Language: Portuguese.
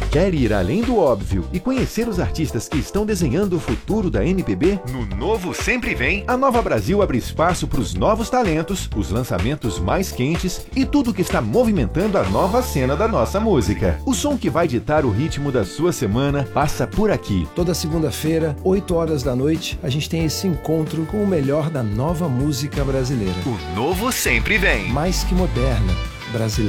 Quer ir além do óbvio e conhecer os artistas que estão desenhando o futuro da MPB? No Novo Sempre Vem, a Nova Brasil abre espaço para os novos talentos, os lançamentos mais quentes e tudo que está movimentando a nova cena da nossa música. O som que vai ditar o ritmo da sua semana passa por aqui. Toda segunda-feira, 8 horas da noite, a gente tem esse encontro com o melhor da nova música brasileira. O Novo Sempre Vem. Mais que moderna, brasileira.